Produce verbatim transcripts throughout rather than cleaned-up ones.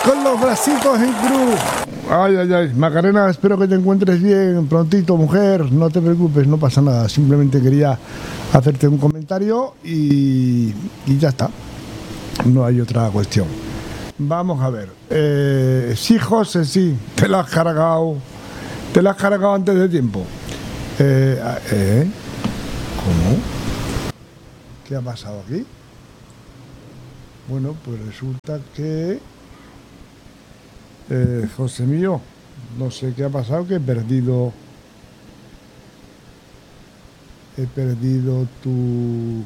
con los bracitos en cruz. Ay, ay, ay, Macarena, espero que te encuentres bien prontito, mujer. No te preocupes, no pasa nada. Simplemente quería hacerte un comentario y, y ya está. No hay otra cuestión. Vamos a ver. Eh, sí, José, sí. Te la has cargado. Te la has cargado antes de tiempo. Eh, eh, ¿Cómo? ¿Qué ha pasado aquí? Bueno, pues resulta que... Eh, José mío, no sé qué ha pasado, que he perdido... He perdido tu...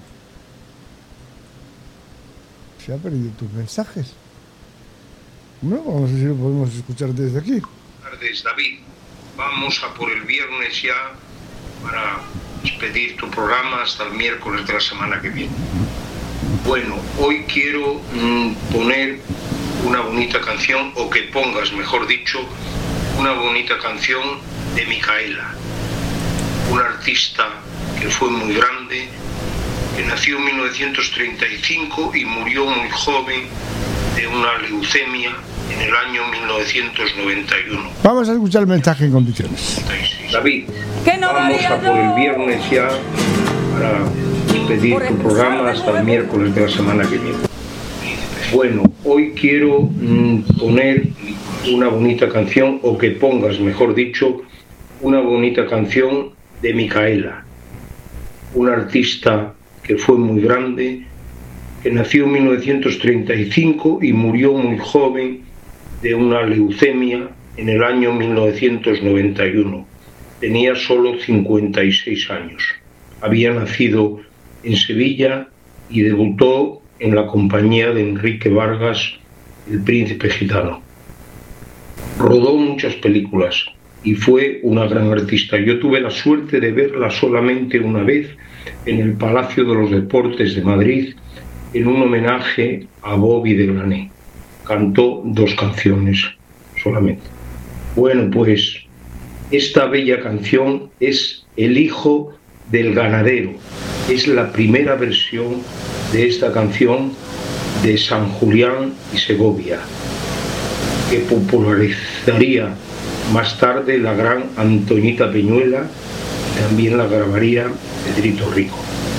Se ha perdido tus mensajes. Bueno, vamos a ver si lo podemos escuchar desde aquí. Buenas tardes, David. Vamos a por el viernes ya para despedir tu programa hasta el miércoles de la semana que viene. Bueno, hoy quiero mmm, poner una bonita canción, o que pongas, mejor dicho, una bonita canción de Micaela, una artista que fue muy grande, que nació en mil novecientos treinta y cinco y murió muy joven de una leucemia en el año mil novecientos noventa y uno. Vamos a escuchar el mensaje en condiciones. David, no vamos a por el viernes ya para despedir tu programa hasta el miércoles de la semana que viene. Bueno, hoy quiero mmm, poner una bonita canción, o que pongas, mejor dicho, una bonita canción de Micaela, una artista que fue muy grande, que nació en mil novecientos treinta y cinco y murió muy joven de una leucemia en el año mil novecientos noventa y uno. Tenía solo cincuenta y seis años. Había nacido en Sevilla y debutó en la compañía de Enrique Vargas, El Príncipe Gitano. Rodó muchas películas y fue una gran artista. Yo tuve la suerte de verla solamente una vez en el Palacio de los Deportes de Madrid, en un homenaje a Bobby de Grané. Cantó dos canciones solamente. Bueno, pues esta bella canción es El hijo del ganadero. Es la primera versión de esta canción de San Julián y Segovia, que popularizaría más tarde la gran Antoñita Peñuela, y también la grabaría Pedrito Rico.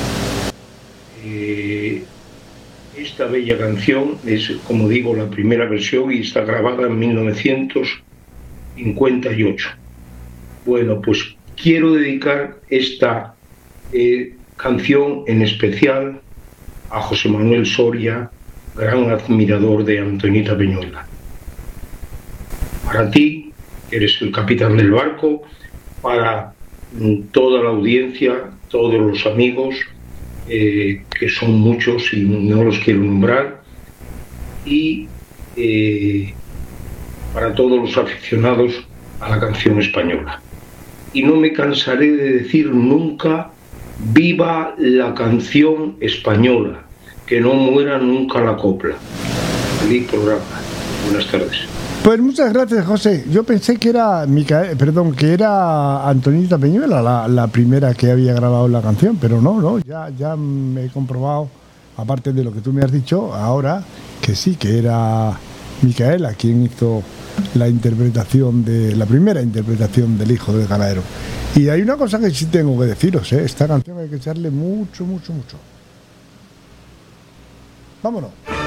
Eh, esta bella canción es, como digo, la primera versión y está grabada en mil novecientos cincuenta y ocho. Bueno, pues quiero dedicar esta eh, canción en especial a José Manuel Soria, gran admirador de Antoñita Peñuela. Para ti, que eres el capitán del barco, para toda la audiencia, todos los amigos, eh, que son muchos y no los quiero nombrar, y eh, para todos los aficionados a la canción española. Y no me cansaré de decir nunca: ¡viva la canción española! Que no muera nunca la copla. Feliz programa. Buenas tardes. Pues muchas gracias, José. Yo pensé que era Micael, perdón, que era Antoñita Peñuela la, la primera que había grabado la canción, pero no, no, ya, ya me he comprobado, aparte de lo que tú me has dicho ahora, que sí, que era Micaela quien hizo la interpretación de la primera interpretación del hijo del ganadero. Y hay una cosa que sí tengo que deciros, ¿eh? Esta canción hay que echarle mucho, mucho, mucho. Vámonos.